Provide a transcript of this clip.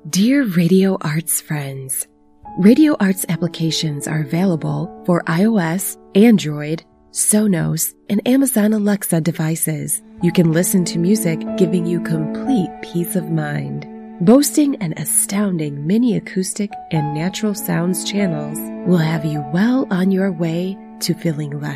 Dear Radio Arts friends, Radio Arts applications are available for iOS, Android, Sonos, and Amazon Alexa devices. You can listen to music giving you complete peace of mind. Boasting an astounding mini acoustic and natural sounds channels will have you well on your way to feeling less